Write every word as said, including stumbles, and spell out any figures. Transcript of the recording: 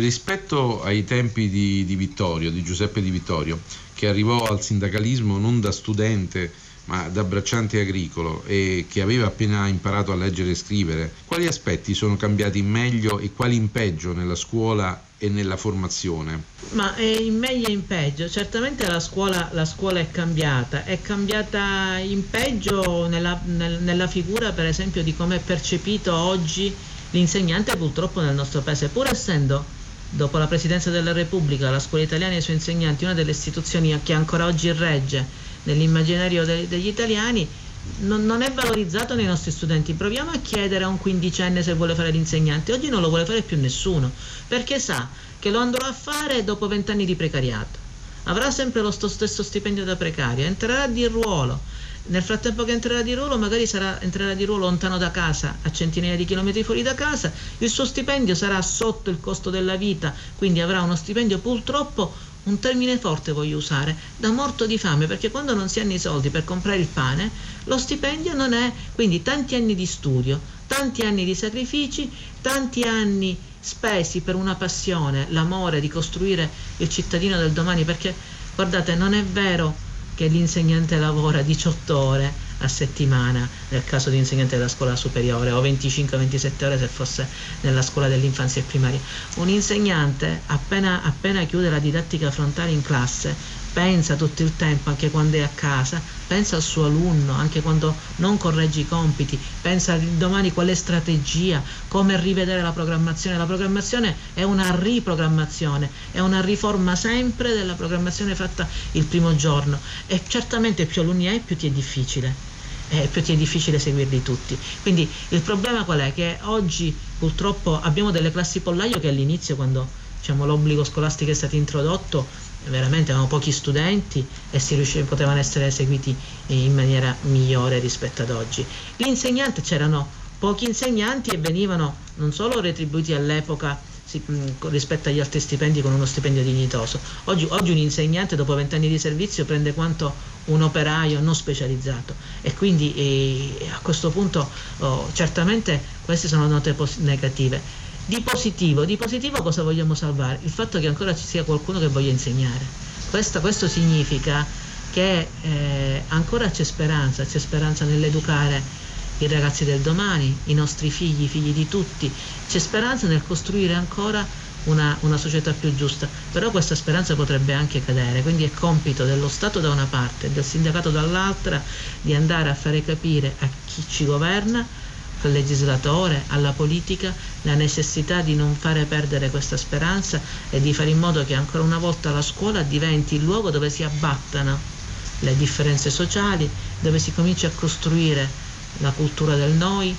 Rispetto ai tempi di, di Vittorio, di Giuseppe Di Vittorio, che arrivò al sindacalismo non da studente ma da bracciante agricolo e che aveva appena imparato a leggere e scrivere, quali aspetti sono cambiati in meglio e quali in peggio nella scuola e nella formazione? Ma è in meglio e in peggio. Certamente la scuola, la scuola è cambiata, è cambiata in peggio nella, nel, nella figura per esempio di come è percepito oggi l'insegnante purtroppo nel nostro paese, pur essendo dopo la Presidenza della Repubblica la scuola italiana e i suoi insegnanti una delle istituzioni che ancora oggi regge nell'immaginario de- degli italiani, non, non è valorizzato nei nostri studenti. Proviamo a chiedere a un quindicenne se vuole fare l'insegnante, oggi non lo vuole fare più nessuno, perché sa che lo andrà a fare dopo vent'anni di precariato, avrà sempre lo sto stesso stipendio da precario, entrerà di ruolo, nel frattempo che entrerà di ruolo magari sarà, entrerà di ruolo lontano da casa, a centinaia di chilometri fuori da casa, il suo stipendio sarà sotto il costo della vita, quindi avrà uno stipendio purtroppo, un termine forte voglio usare, da morto di fame, perché quando non si hanno i soldi per comprare il pane, lo stipendio non è, quindi tanti anni di studio, tanti anni di sacrifici, tanti anni spesi per una passione, l'amore di costruire il cittadino del domani, perché guardate, non è vero che l'insegnante lavora diciotto ore a settimana nel caso di insegnante della scuola superiore o venticinque ventisette ore se fosse nella scuola dell'infanzia e primaria. Un insegnante appena, appena chiude la didattica frontale in classe pensa tutto il tempo, anche quando è a casa, pensa al suo alunno, anche quando non corregge i compiti, pensa domani qual è strategia, come rivedere la programmazione. La programmazione è una riprogrammazione, è una riforma sempre della programmazione fatta il primo giorno, e certamente più alunni hai più ti è difficile. Eh, più ti è difficile seguirli tutti. Quindi il problema qual è? Che oggi purtroppo abbiamo delle classi pollaio che all'inizio, quando diciamo, l'obbligo scolastico è stato introdotto, veramente avevano pochi studenti e si riusciva, potevano essere seguiti in maniera migliore rispetto ad oggi. L'insegnante, c'erano pochi insegnanti e venivano non solo retribuiti all'epoca si, rispetto agli altri stipendi con uno stipendio dignitoso. Oggi, oggi un insegnante dopo vent'anni di servizio prende quanto un operaio non specializzato, e quindi eh, a questo punto oh, certamente queste sono note pos- negative. Di positivo, di positivo cosa vogliamo salvare? Il fatto che ancora ci sia qualcuno che voglia insegnare. Questo, questo significa che eh, ancora c'è speranza, c'è speranza nell'educare i ragazzi del domani, i nostri figli, i figli di tutti, c'è speranza nel costruire ancora una, una società più giusta, però questa speranza potrebbe anche cadere, quindi è compito dello Stato da una parte e del sindacato dall'altra di andare a fare capire a chi ci governa, al legislatore, alla politica, la necessità di non fare perdere questa speranza e di fare in modo che ancora una volta la scuola diventi il luogo dove si abbattano le differenze sociali, dove si comincia a costruire la cultura del noi,